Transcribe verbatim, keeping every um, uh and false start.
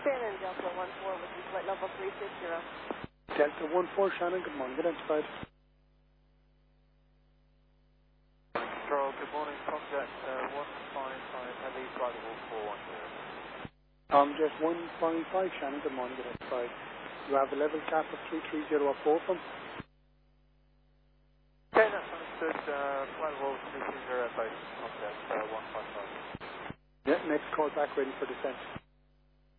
Shannon, Delta one four with you, flight level three six zero. Delta one four, Shannon, good morning, identified. Control, good morning, Tomjet uh, one five five Heavy, flight level four one zero. Tomjet one five five, Shannon, good morning, identified. You have a level cap of three three zero four from? Okay, that's understood, uh, flight level three three zero base, Tomjet uh, one five five. Yeah, next call back ready for descent.